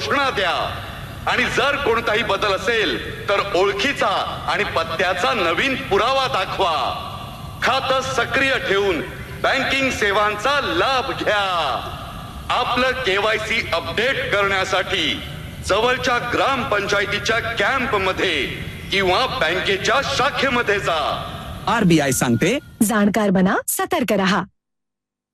घोषणा द्या आणि जर कोणताही बदल असेल तर ओळखीचा आणि पत्त्याचा नवीन पुरावा दाखवा. खातं सक्रिय ठेवून बँकिंग सेवांचा लाभ घ्या. आपलं KYC अपडेट करण्यासाठी जवळच्या ग्रामपंचायतीच्या कॅम्प मध्ये किंवा बँकेच्या शाखेमध्ये जा. RBI सांगते, जाणकार बना, सतर्क रहा.